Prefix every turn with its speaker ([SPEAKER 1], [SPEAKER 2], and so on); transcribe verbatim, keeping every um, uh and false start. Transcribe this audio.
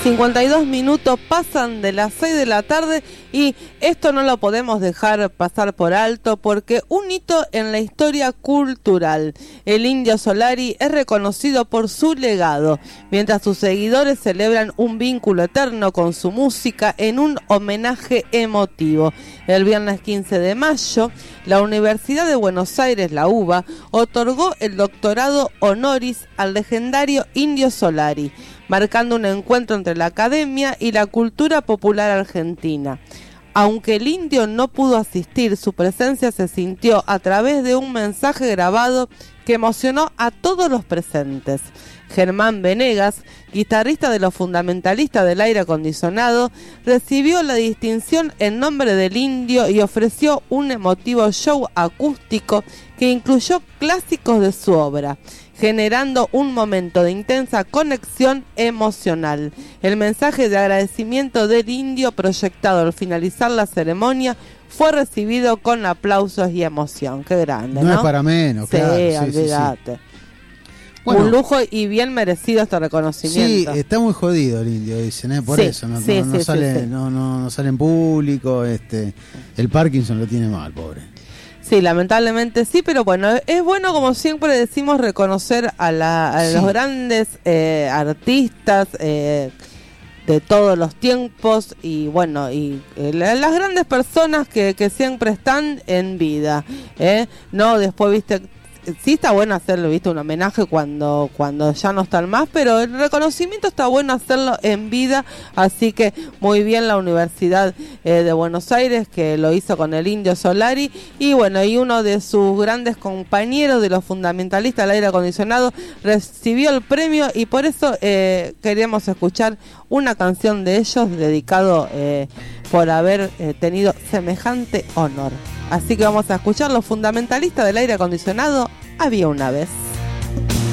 [SPEAKER 1] cincuenta y dos minutos pasan de las seis de la tarde y esto no lo podemos dejar pasar por alto porque un hito en la historia cultural. El Indio Solari es reconocido por su legado, mientras sus seguidores celebran un vínculo eterno con su música en un homenaje emotivo. El viernes quince de mayo, la Universidad de Buenos Aires, la U B A, otorgó el doctorado honoris al legendario Indio Solari, marcando un encuentro entre la academia y la cultura popular argentina. Aunque el Indio no pudo asistir, su presencia se sintió a través de un mensaje grabado que emocionó a todos los presentes. Germán Venegas, guitarrista de los Fundamentalistas del Aire Acondicionado, recibió la distinción en nombre del Indio y ofreció un emotivo show acústico que incluyó clásicos de su obra, generando un momento de intensa conexión emocional. El mensaje de agradecimiento del Indio, proyectado al finalizar la ceremonia, fue recibido con aplausos y emoción. Qué grande, ¿no?
[SPEAKER 2] No es para menos,
[SPEAKER 1] sí,
[SPEAKER 2] claro. Sí,
[SPEAKER 1] olvídate.
[SPEAKER 2] sí, sí. Bueno,
[SPEAKER 1] un lujo y bien merecido este reconocimiento.
[SPEAKER 2] Sí, está muy jodido el Indio, dicen, ¿eh? Por
[SPEAKER 1] sí,
[SPEAKER 2] eso no,
[SPEAKER 1] sí,
[SPEAKER 2] no, no
[SPEAKER 1] sí,
[SPEAKER 2] sale,
[SPEAKER 1] sí, sí.
[SPEAKER 2] No, no, no sale en público, este, el Parkinson lo tiene mal, pobre.
[SPEAKER 1] Sí, lamentablemente sí, pero bueno, es bueno, como siempre decimos, reconocer a, la, a sí. los grandes eh, artistas eh, de todos los tiempos y bueno, y eh, las grandes personas que, que siempre están en vida, ¿eh? No, después, viste, sí está bueno hacerlo, viste, un homenaje cuando cuando ya no están más, pero el reconocimiento está bueno hacerlo en vida, así que muy bien la Universidad eh, de Buenos Aires que lo hizo con el Indio Solari y bueno, y uno de sus grandes compañeros de los Fundamentalistas del Aire Acondicionado recibió el premio y por eso eh, queríamos escuchar una canción de ellos dedicado eh, por haber eh, tenido semejante honor. Así que vamos a escuchar Los Fundamentalistas del Aire Acondicionado, Había una vez.